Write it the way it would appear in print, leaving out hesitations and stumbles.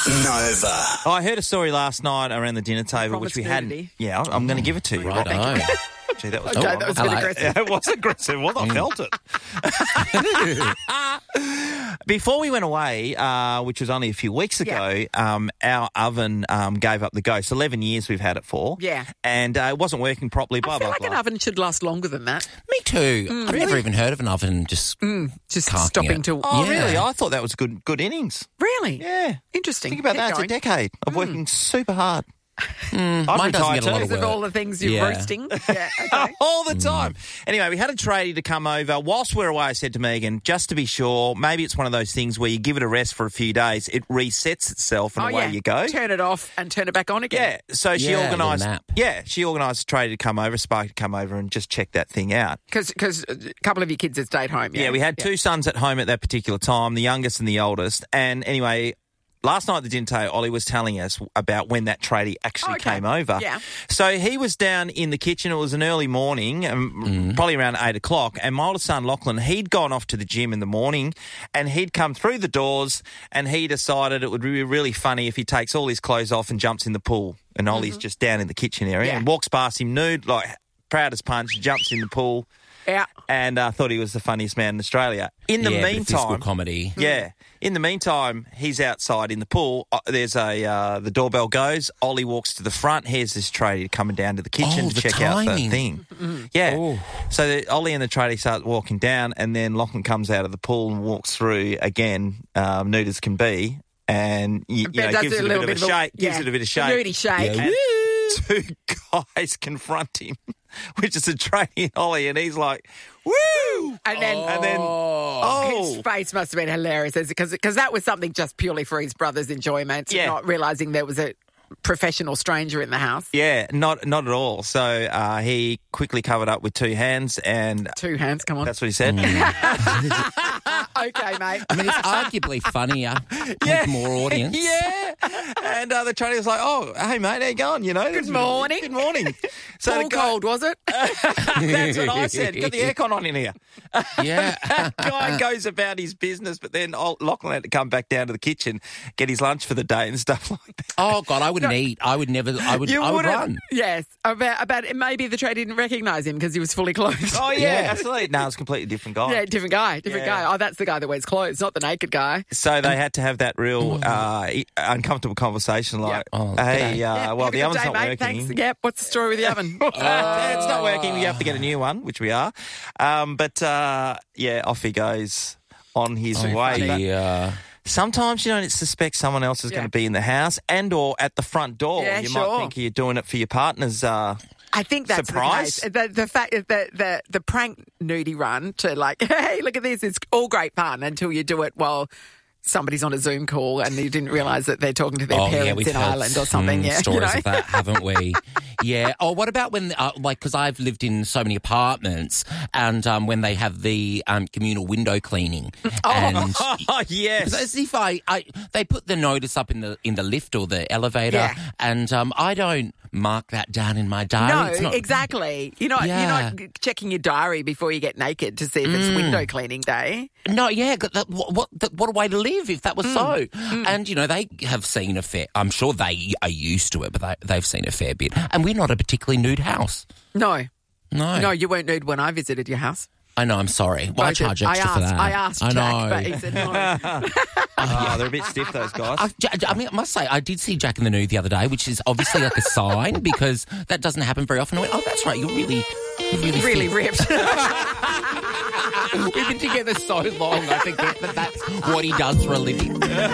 Nova. I heard a story last night around the dinner table, which we hadn't. Yeah, I'm going to give it to you. Right. Thank you. Gee, that was Okay, that was a bit hello. aggressive. Yeah, it was aggressive. Well, I felt it. Before we went away, which was only a few weeks ago, our oven gave up the ghost. 11 years we've had it for. Yeah. And it wasn't working properly, blah, I feel blah, like blah. an oven should last longer than that. Me too. I've never even heard of an oven just Just carking stopping it. to... Oh, Yeah. really? I thought that was good innings. Really? Yeah. Interesting. Think about Keep that. It's a going. decade of working super hard. mine doesn't get a lot of Because of work. all the things you're Yeah. roasting. Yeah, okay. All the time. Anyway, we had a tradie to come over. Whilst we're away, I said to Megan, just to be sure, maybe it's one of those things where you give it a rest for a few days, it resets itself and away you go. Turn it off and turn it back on again. Yeah, so she Yeah, a little organised. nap. Yeah, she organised a tradie to come over, Sparky to come over and just check that thing out. Because a couple of your kids had stayed home. Yeah, we had two sons at home at that particular time, the youngest and the oldest. And anyway, last night at the dinner table, Ollie was telling us about when that tradie actually came over. Yeah. So he was down in the kitchen. It was an early morning, probably around 8 o'clock. And my oldest son, Lachlan, he'd gone off to the gym in the morning and he'd come through the doors and he decided it would be really funny if he takes all his clothes off and jumps in the pool. And Ollie's just down in the kitchen area and walks past him nude, like proud as punch, jumps in the pool. Yeah. And thought he was the funniest man in Australia. In the Yeah, bit of physical meantime, comedy. yeah. In the meantime, he's outside in the pool. There's the doorbell goes. Ollie walks to the front. Here's this tradie coming down to the kitchen Oh, to the check out the timing. thing. Yeah. Oh. So Ollie and the tradie start walking down, and then Lachlan comes out of the pool and walks through again, nude as can be, and you know, Does gives it a bit of a shake. Gives it a bit of shake. Nudie shake. Yeah. Two guys confront him, which is a tradie and Ollie, and he's like, "Woo!" And then, his face must have been hilarious because that was something just purely for his brother's enjoyment, not realising there was a professional stranger in the house. Yeah, not at all. So he quickly covered up with two hands, and 2 hands, come on. that's what he said. Okay, mate. I mean, it's arguably funnier with more audience. Yeah. And the tradie was like, "Oh, hey, mate, how you going? You know, Good morning. Good morning." So All the guy, cold, was it? that's what I said. Got the aircon on in here. Yeah. Guy goes about his business, but then Lachlan had to come back down to the kitchen, get his lunch for the day and stuff like that. Oh, God, I wouldn't eat. I would never, I would run. Yes. About maybe the tradie didn't recognise him because he was fully clothed. Oh, yeah, absolutely. No, it's a completely different guy. Yeah, different guy. Yeah. Oh, that's the guy that wears clothes, not the naked guy. So they had to have that real uncomfortable conversation like, Oh, hey, g'day. well, Have a the good oven's day, not mate. working. Thanks. Yep. What's the story with the oven? It's not working. You have to get a new one, which we are. But off he goes on his way. But sometimes you don't suspect someone else is going to be in the house and or at the front door. Yeah, you sure. might think you're doing it for your partner's I think that's surprise. the case. The fact that the prank nudie run to like, hey, look at this, it's all great fun until you do it while somebody's on a Zoom call and you didn't realise that they're talking to their parents we've in heard Ireland or something. Yeah, stories of that, haven't we? Yeah. Oh, what about when, because I've lived in so many apartments, and when they have the communal window cleaning, and Oh, yes. as if they put the notice up in the lift or the elevator, and I don't mark that down in my diary. No, It's not, exactly. You're not checking your diary before you get naked to see if it's window cleaning day. No, yeah. What a way to live if that was so. And, you know, they have seen a fair... I'm sure they are used to it, but they've seen a fair bit. And we're not a particularly nude house. No, No. you weren't nude when I visited your house. I know, I'm sorry. Well, I charge extra for that. I asked Jack, know. but he said no. They're a bit stiff, those guys. I mean, I must say, I did see Jack in the nude the other day, which is obviously like a sign because that doesn't happen very often. I went, oh, that's right, you're really Really fit. ripped. We've been together so long, I forget that that's what he does for a living.